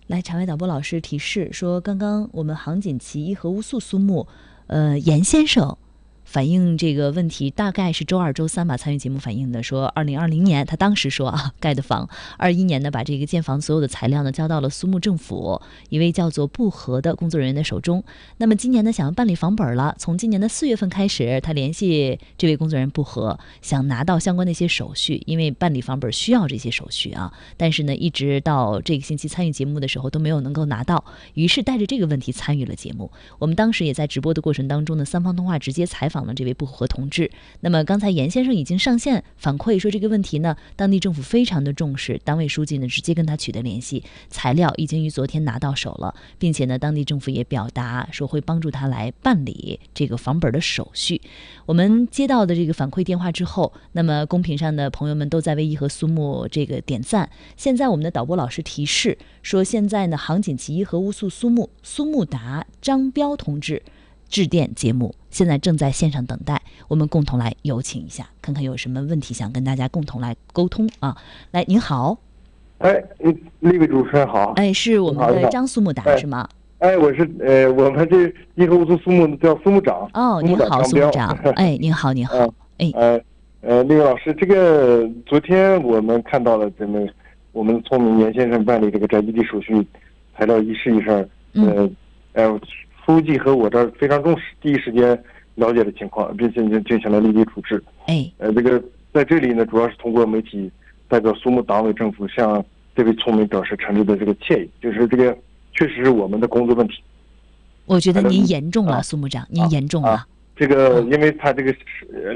来，场外导播老师提示说，刚刚我们杭锦旗伊和乌素苏木，严先生反映这个问题，大概是周二、周三吧，参与节目反映的，说2020年他当时说盖的房，21年呢把这个建房所有的材料呢交到了苏木政府一位叫做不和的工作人员的手中。那么今年呢想要办理房本了，从今年的4月份开始，他联系这位工作人员不和，想拿到相关的一些手续，因为办理房本需要这些手续啊。但是呢，一直到这个星期参与节目的时候都没有能够拿到，于是带着这个问题参与了节目。我们当时也在直播的过程当中呢，3方通话直接采访了这位不和同志。那么刚才严先生已经上线反馈说，这个问题呢，当地政府非常的重视，党委书记呢直接跟他取得联系，材料已经于昨天拿到手了，并且呢，当地政府也表达说会帮助他来办理这个房本的手续。我们接到的这个反馈电话之后，那么公屏上的朋友们都在为伊和苏木这个点赞。现在我们的导播老师提示说，现在呢，杭锦旗伊和乌素苏木达张彪同志致电节目，现在正在线上等待，我们共同来有请一下，看看有什么问题想跟大家共同来沟通啊。来，您好。 那位主持人好。 是我们的张苏木达是吗？ 我是我们这伊和乌素苏木叫苏木长。 您好，苏木长。您好，您好。 那位老师，这个昨天我们看到了我们聪明严先生办理这个宅基地手续材料一事一事，书记和我这儿非常重视，第一时间了解了情况，并且进行了立即处置。这个在这里呢，主要是通过媒体代表苏木党委政府向这位聪明表示诚挚的这个歉意，就是这个确实是我们的工作问题。 我觉得您严重了，苏木长，您严重了。 这个因为他这个是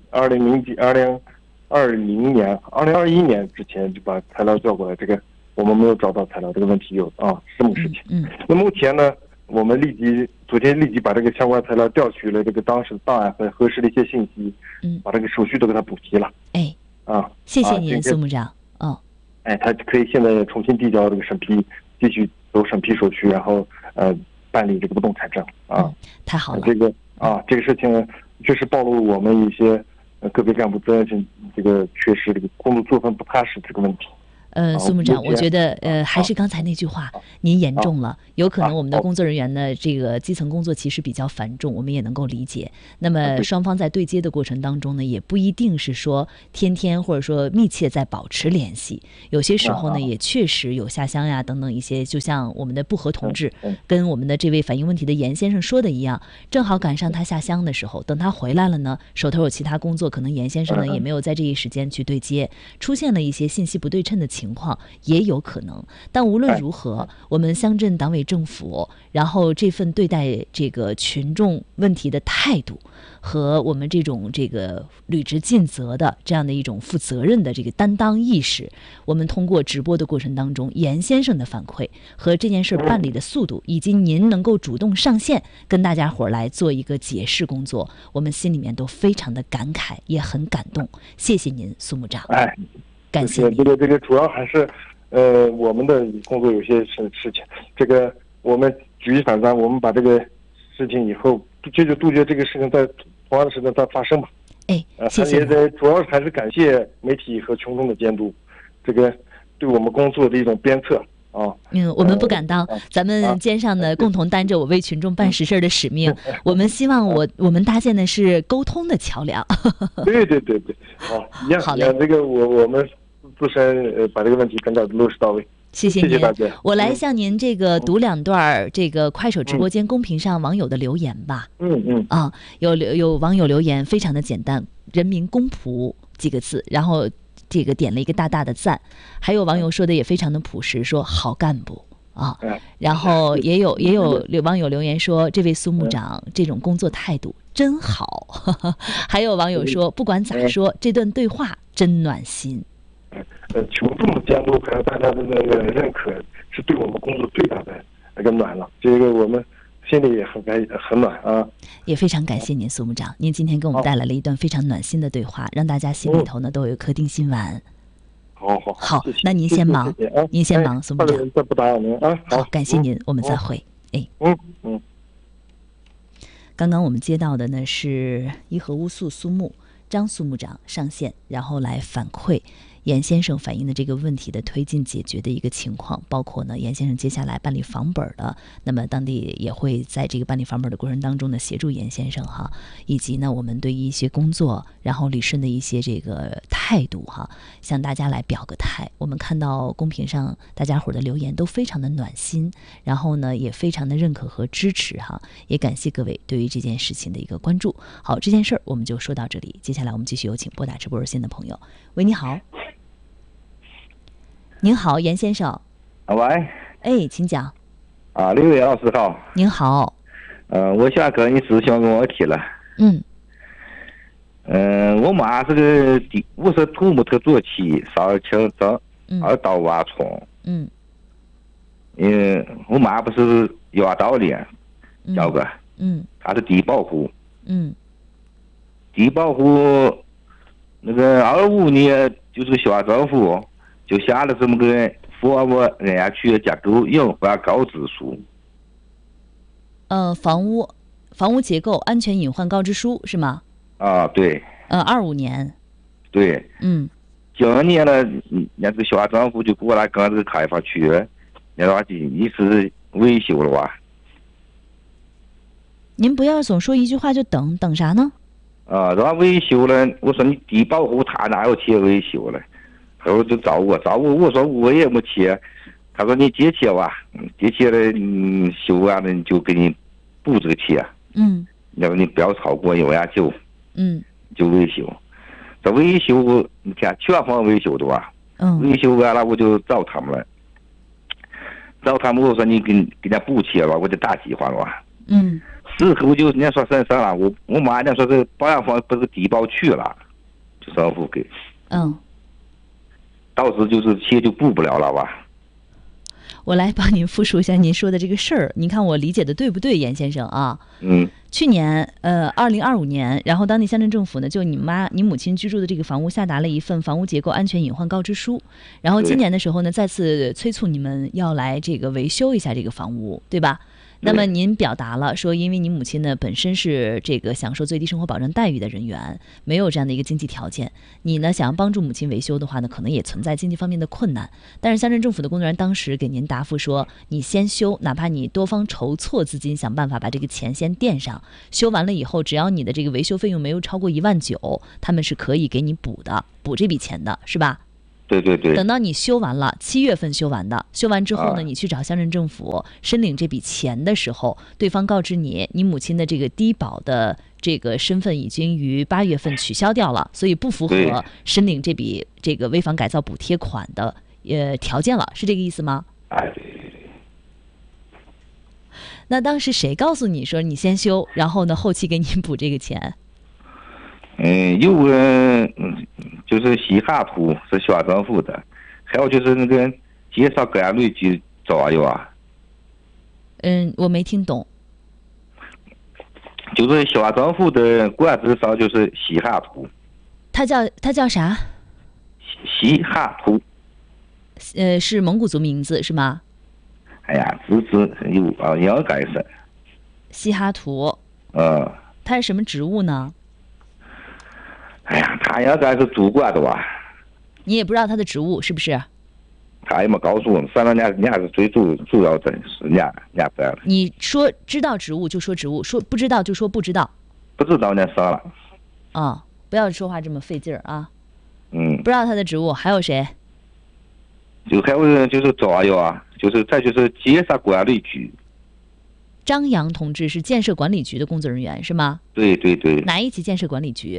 2021年之前就把材料调过来，这个我们没有找到材料，这个问题有是这么个事情。那目前呢，我们昨天立即把这个相关材料调取了这个当时的档案和核实的一些信息，把这个手续都给他补齐了。 谢谢您，苏木长。 他可以现在重新递交这个审批，继续走审批手续，然后办理这个不动产证太好了。 这个事情确实暴露我们一些个别干部责任心，这个确实这个工作作风不踏实这个问题。 苏木长，我觉得还是刚才那句话，您严重了。有可能我们的工作人员呢，这个基层工作其实比较繁重，我们也能够理解。那么双方在对接的过程当中呢，也不一定是说天天或者说密切在保持联系，有些时候呢，也确实有下乡呀等等一些，就像我们的不和同志跟我们的这位反映问题的严先生说的一样，正好赶上他下乡的时候，等他回来了呢，手头有其他工作，可能严先生呢也没有在这一时间去对接，出现了一些信息不对称的情况也有可能。但无论如何，我们乡镇党委政府，然后这份对待这个群众问题的态度和我们这种这个履职尽责的这样的一种负责任的这个担当意识，我们通过直播的过程当中，严先生的反馈和这件事办理的速度，以及您能够主动上线跟大家伙来做一个解释工作，我们心里面都非常的感慨，也很感动。谢谢您，苏木长。感谢您。 这个主要还是我们的工作有些事情，这个我们举一反三，我们把这个事情以后这就杜绝这个事情在同样的时间再发生吧。 谢谢。 主要还是感谢媒体和群众的监督，这个对我们工作的一种鞭策。 我们不敢当，咱们肩上呢共同担着我为群众办实事的使命。我们希望我们搭建的是沟通的桥梁。 对，一样。 好嘞， 这个我们自身把这个问题更加落实到位。 谢谢您， 大家。 我来向您这个读2段这个快手直播间公屏上网友的留言吧。有网友留言非常的简单，人民公仆几个字，然后这个点了一个大大的赞。还有网友说的也非常的朴实，说好干部然后也有网友留言说，这位苏木长这种工作态度真好。还有网友说，不管咋说，这段对话真暖心。 群众的监督和大家的那个认可，是对我们工作最大的那个暖了。这个我们心里也很暖啊。 也非常感谢您，苏木长，您今天给我们带来了一段非常暖心的对话，让大家心里头呢都有一颗定心丸。好，那您先忙，您先忙，苏木长。 再不打扰您啊。 好，感谢您，我们再会。刚刚我们接到的呢是伊和乌素苏木张苏木长上线，然后来反馈严先生反映的这个问题的推进解决的一个情况，包括呢严先生接下来办理房本的，那么当地也会在这个办理房本的过程当中呢协助严先生哈，以及呢我们对一些工作，然后理顺的一些这个态度哈，向大家来表个态。我们看到公屏上大家伙的留言都非常的暖心，然后呢也非常的认可和支持哈，也感谢各位对于这件事情的一个关注。好，这件事儿我们就说到这里，接下来我们继续有请拨打直播热线的朋友。喂，你好。您好，严先生。 喂。 哎，请讲。 刘伟老师好。 您好。 我想跟你咨询个问题了。我妈是个50土木特左期，42轻症，2道挖疮。我妈不是压道的，小哥。她是低保户。低保户那个25年就是县政府就下了这么个房屋人家去结构隐患告知书。 房屋结构安全隐患告知书是吗？ 对。 25年。 对。今年呢，那这个县政府就过来跟这个开发区，那话一直维修了哇。 您不要总说一句话就等啥呢？ 然后维修了，我说你低保户他哪有钱维修了？他说就找我，我说我也没钱。他说你借钱吧，借钱了，修完了你就给你补这个钱。要不你不要超过1.9万。就维修。这维修你看全房维修的吧？维修完了我就找他们了。找他们我说你给人家补钱吧，我就打计划了吧。事后就人家说啥了，我妈人家说这保养房不是低保区了，就政府给。到时就是钱就补不了了吧。 我来帮您复述一下您说的这个事儿，您看我理解的对不对，严先生啊？去年2025年，然后当地乡镇政府呢，就你母亲居住的这个房屋下达了一份房屋结构安全隐患告知书，然后今年的时候呢，再次催促你们要来这个维修一下这个房屋，对吧？那么您表达了说，因为您母亲呢本身是这个享受最低生活保障待遇的人员，没有这样的一个经济条件，你呢想要帮助母亲维修的话呢，可能也存在经济方面的困难。但是乡镇政府的工作人员当时给您答复说，你先修，哪怕你多方筹措资金，想办法把这个钱先垫上，修完了以后，只要你的这个维修费用没有超过1.9万，他们是可以给你补这笔钱的，是吧？ 对。 等到你修完了，7月份修完的，修完之后呢，你去找乡镇政府申领这笔钱的时候，对方告知你母亲的这个低保的这个身份已经于8月份取消掉了，所以不符合申领这个危房改造补贴款的条件了，是这个意思吗？那当时谁告诉你说你先修，然后呢后期给你补这个钱？ 有个就是西哈图是县政府的，还有就是那个介绍管理局找有啊。 我没听懂。 就是县政府的管制上就是西哈图。 它叫啥？ 西哈图。 是蒙古族名字是吗？ 哎呀，应该是。 西哈图。它是什么职务呢？ 哎呀，他应该是主管的吧？ 你也不知道他的职务是不是？ 他也没告诉我们，反正人家是最主要的是人家在了。 你说知道职务就说职务，说不知道就说不知道。 不知道人家上了。 不要说话这么费劲儿啊。 不知道他的职务，还有谁？ 还有就是张扬啊，再就是建设管理局。 张扬同志是建设管理局的工作人员是吗？ 对。 哪一级建设管理局？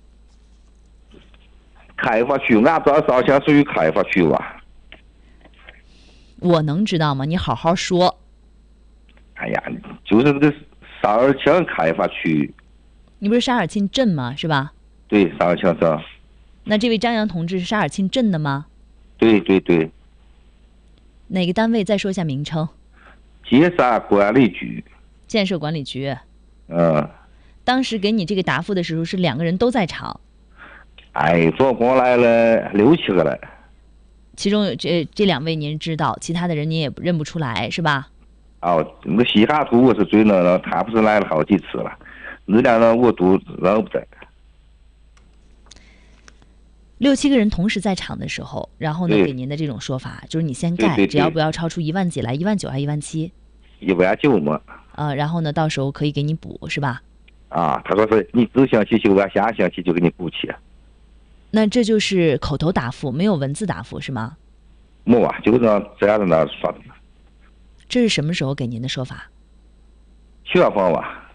开发区，俺这上县属于开发区吧？ 我能知道吗？你好好说。 哎呀，就是这个沙尔清开发区。 你不是沙尔沁镇吗？是吧？ 对，沙尔清镇。 那这位张扬同志是沙尔沁镇的吗？ 对。 哪个单位？再说一下名称。 建设管理局。 建设管理局。当时给你这个答复的时候是2个人都在场。 总共来了6、7个了。 其中有这2位您知道，其他的人您也认不出来是吧？ 那个西哈图我是最能了，他不是来了好几次了，那2人我都认不得。 6、7个人同时在场的时候，然后呢对给您的这种说法就是你先盖， 对对对只要不要超出1万几来，19000还是17000？ 19000嘛。 然后呢到时候可以给你补，是吧？ 啊，他说是你只想去修啊，下想去就给你补齐。 那这就是口头答复，没有文字答复是吗？ 没啊，就这样子那说的。 这是什么时候给您的说法 7月份吧。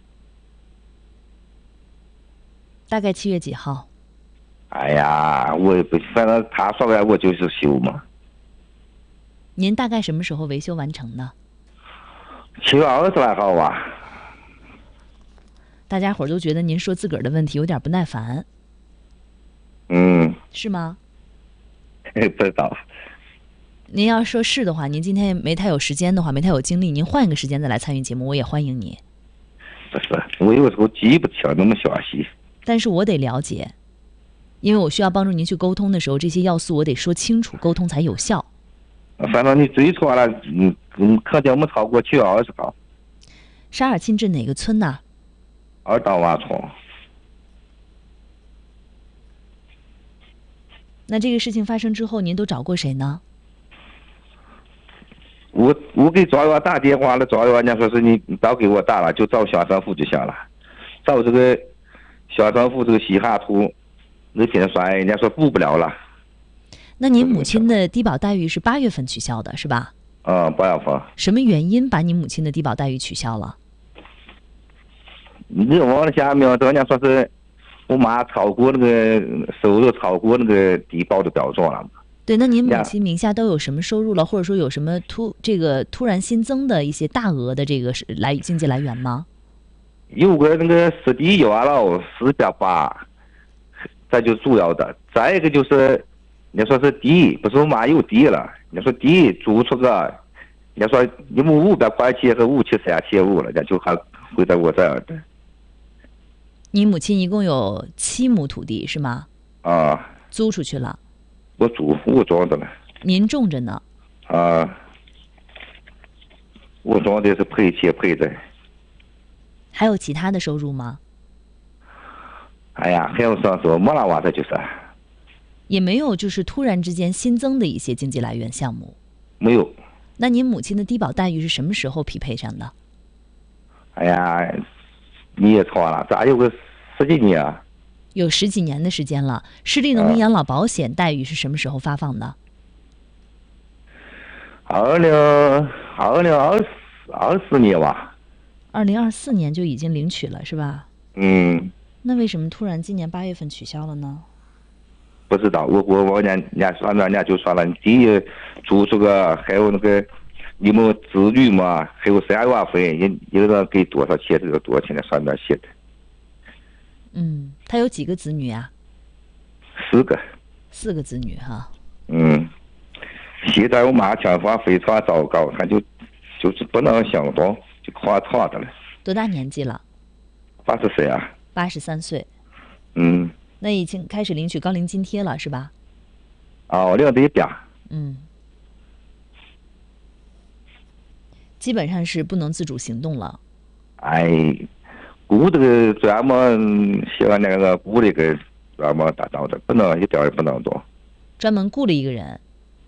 大概7月几号？ 哎呀，我也不，反正他说完我就是修嘛。 您大概什么时候维修完成的 7月20来号吧。 大家伙都觉得您说自个儿的问题有点不耐烦，是吗？ 不知道。 您要说是的话，您今天没太有时间的话，没太有精力，您换一个时间再来参与节目，我也欢迎你。 不是，我有时候记不清那么详细。 但是我得了解，因为我需要帮助您去沟通的时候，这些要素我得说清楚，沟通才有效。 反正你追错了，肯定没超过7月20号。 沙尔沁镇哪个村呢 2当洼村。 那这个事情发生之后，您都找过谁呢？ 我给庄园打电话了，庄园人家说是你不要给我打了，就找乡政府就行了。找这个乡政府这个西哈图那天说，人家说补不了了。 那您母亲的低保待遇是8月份取消的，是吧 ？8月份。 什么原因把你母亲的低保待遇取消了？ 你忘了下面人家说是我妈超过那个收入超过那个低保的标准了。 对，那您母亲名下都有什么收入了，或者说有什么突然新增的一些大额的这个经济来源吗？ 有个那个湿地园了480，这就主要的。再一个就是，人家说是地，不是我妈有地了，人家说地租出个，人家说一亩500块钱是57375了，人家就还会在我这儿的。 你母亲一共有7亩土地是吗？ 啊。 租出去了。 我种的了。 您种着呢。 啊。我种的是赔钱赔的。 还有其他的收入吗？ 哎呀，还有啥说没了哇，这就是。 也没有，就是突然之间新增的一些经济来源项目。 没有。 那您母亲的低保待遇是什么时候匹配上的？ 哎呀，你也错了，咋有个10几年啊？ 有10几年的时间了。市立农民养老保险待遇是什么时候发放的 ？2024年吧。 2024年就已经领取了是吧？那为什么突然今年8月份取消了呢？ 不知道，我人家说人家就说了，第一租这个还有那个你们子女嘛，还有3月份，一个人给多少钱，这个多少钱在上面写的。 他有几个子女啊 ？4个。 4个子女哈。 现在我妈情况非常糟糕，她就是不能行动，就垮塌的了。 多大年纪了 ？80岁啊。 83岁。那已经开始领取高龄津贴了是吧？ 我领的一边。 基本上是不能自主行动了。 雇这个专门喜欢那个雇这个专门打仗的，不能一点也不能动。 专门雇了一个人。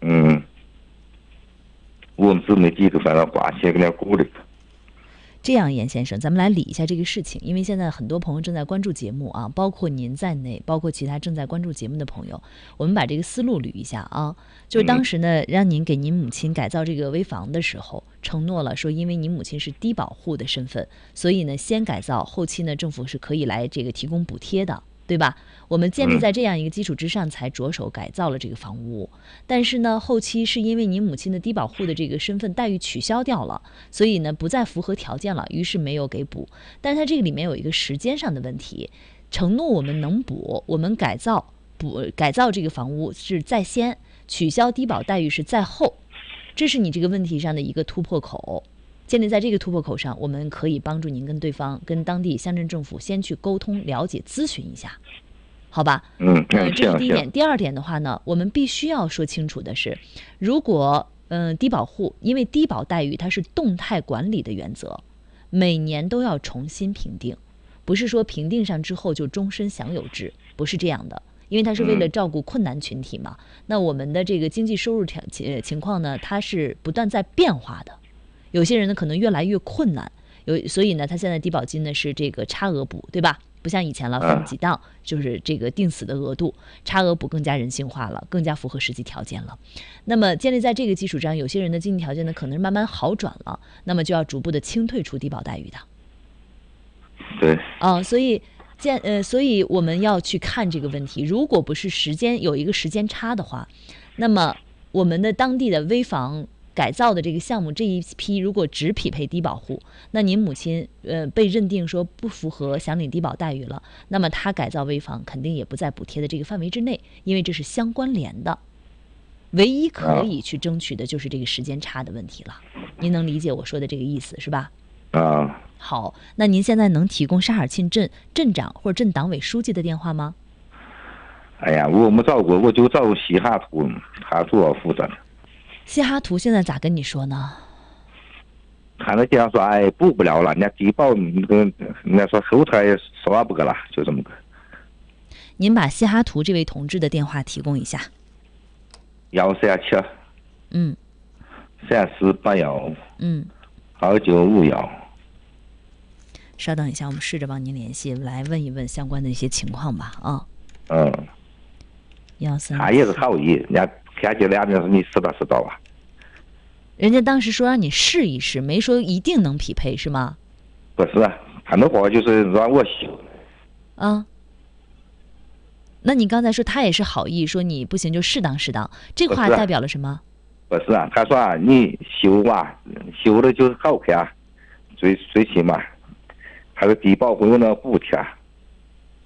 我们姊妹几个反正花钱给人雇的。 这样，严先生，咱们来理一下这个事情，因为现在很多朋友正在关注节目啊，包括您在内，包括其他正在关注节目的朋友，我们把这个思路捋一下啊。就是当时呢，让您给您母亲改造这个危房的时候，承诺了说，因为您母亲是低保户的身份，所以呢，先改造，后期呢，政府是可以来这个提供补贴的。对吧？我们建立在这样一个基础之上，才着手改造了这个房屋。但是呢，后期是因为您母亲的低保户的这个身份待遇取消掉了，所以呢不再符合条件了，于是没有给补。但是它这个里面有一个时间上的问题，承诺我们能补，我们改造这个房屋是在先，取消低保待遇是在后，这是你这个问题上的一个突破口。建立在这个突破口上，我们可以帮助您跟对方、跟当地乡镇政府先去沟通、了解、咨询一下，好吧？这是第一点。第二点的话呢，我们必须要说清楚的是，如果低保户，因为低保待遇它是动态管理的原则，每年都要重新评定，不是说评定上之后就终身享有制，不是这样的。 因为它是为了照顾困难群体嘛。那我们的这个经济收入情况呢，它是不断在变化的，有些人呢可能越来越困难，所以呢，他现在低保金呢是这个差额补，对吧？不像以前了，分几档，就是这个定死的额度，差额补更加人性化了，更加符合实际条件了。那么建立在这个基础上，有些人的经济条件呢可能慢慢好转了，那么就要逐步的清退出低保待遇的。 对。 所以我们要去看这个问题。如果不是有一个时间差的话，那么我们的当地的危房改造的这个项目这一批如果只匹配低保户，那您母亲被认定说不符合享领低保待遇了，那么她改造危房肯定也不在补贴的这个范围之内，因为这是相关联的。唯一可以去争取的就是这个时间差的问题了。您能理解我说的这个意思是吧？好，那您现在能提供沙尔沁镇镇长或者镇党委书记的电话吗？ 哎呀，我没找过，我就找西哈图，他主要负责的。 西哈图现在咋跟你说呢？ 他那讲说，哎，补不了了，人家低保那个，人家说后台12不个了，就这么个。 您把西哈图这位同志的电话提供一下。 137。3481。2951。 稍等一下，我们试着帮您联系，来问一问相关的一些情况吧。134。 他也是好意，人家天气2年说你知道吧？ 人家当时说让你试一试，没说一定能匹配，是吗？ 不是，他的话就是让我修。 那你刚才说他也是好意，说你不行就适当，这话代表了什么？ 不是啊，他说你修吧，修了就是好看，最起码还有低保会有那补贴。